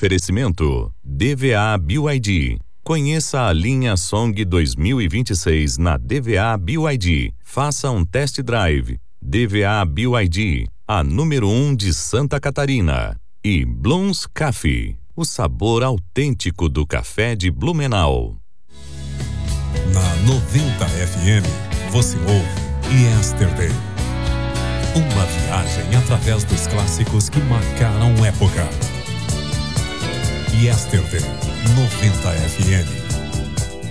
Oferecimento DVA BYD. Conheça a linha Song 2026 na DVA BYD. Faça um test drive. DVA BYD, a número 1 de Santa Catarina. E Blooms Coffee, o sabor autêntico do café de Blumenau. Na 90 FM, você ouve Yesterday. Uma viagem através dos clássicos que marcaram época. Yesterday, 90 FM.